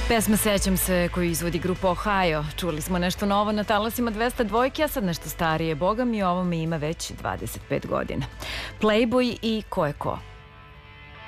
Pesma Sećam se koju izvodi grupa Ohio. Čuli smo nešto novo na talasima 202, a sad nešto starije. Boga mi, ovo mi ima već 25 godina. Playboy i Ko je ko.